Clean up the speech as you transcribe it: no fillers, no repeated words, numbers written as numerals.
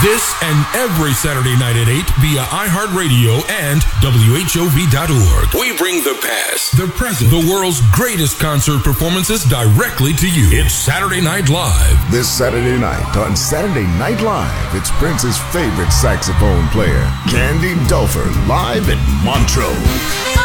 This and every Saturday night at 8 via iHeartRadio and WHOV.org. We bring the past, the present, the world's greatest concert performances directly to you. It's Saturday Night Live. This Saturday night on Saturday Night Live, it's Prince's favorite saxophone player, Candy Dulfer, live at Montreux.